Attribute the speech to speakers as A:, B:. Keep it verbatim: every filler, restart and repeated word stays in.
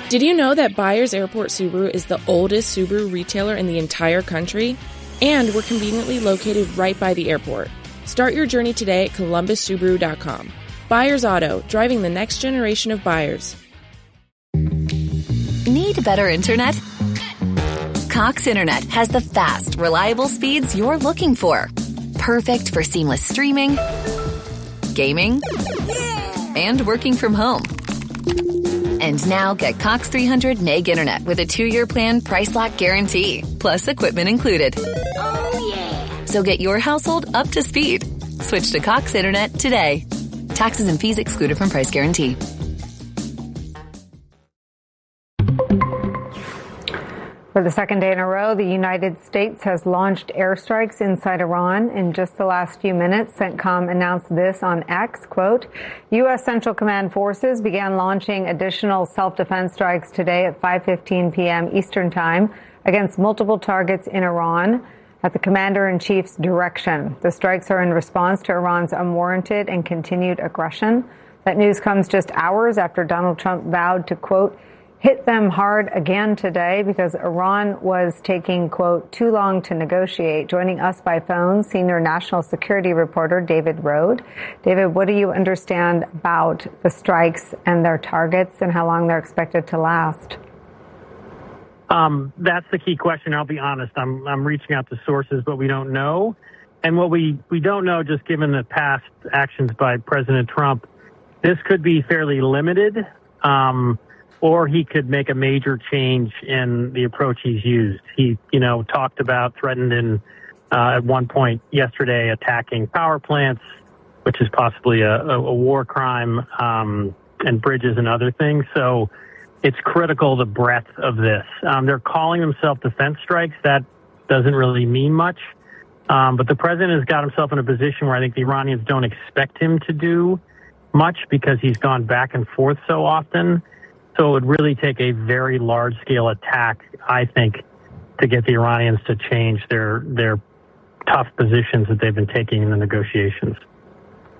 A: Did you know that Byers Airport Subaru is the oldest Subaru retailer in the entire country? And we're conveniently located right by the airport. Start your journey today at columbus subaru dot com. Byers Auto, driving the next generation of buyers.
B: Need better internet? Cox Internet has the fast, reliable speeds you're looking for. Perfect for seamless streaming, gaming, and working from home. And now get Cox three hundred meg internet with a two-year plan price lock guarantee, plus equipment included.
C: Oh, yeah.
B: So get your household up to speed. Switch to Cox Internet today. Taxes and fees excluded from price guarantee.
D: For the second day in a row, the United States has launched airstrikes inside Iran. In just the last few minutes, CENTCOM announced this on X, quote, U S. Central Command forces began launching additional self-defense strikes today at five fifteen p.m. Eastern Time against multiple targets in Iran at the Commander-in-Chief's direction. The strikes are in response to Iran's unwarranted and continued aggression. That news comes just hours after Donald Trump vowed to, quote, hit them hard again today because Iran was taking, quote, too long to negotiate. Joining us by phone, senior national security reporter David Rode. David, what do you understand about the strikes and their targets and how long they're expected to last?
E: Um, that's the key question. I'll be honest. I'm I'm reaching out to sources, but we don't know. And what we, we don't know, just given the past actions by President Trump, this could be fairly limited. Um, Or he could make a major change in the approach he's used. He, you know, talked about, threatened in, uh, at one point yesterday, attacking power plants, which is possibly a, a, a war crime, um, and bridges and other things. So it's critical, the breadth of this. Um, they're calling them self-defense strikes. That doesn't really mean much. Um, but the president has got himself in a position where I think the Iranians don't expect him to do much because he's gone back and forth so often. So it would really take a very large-scale attack, I think, to get the Iranians to change their their tough positions that they've been taking in the negotiations.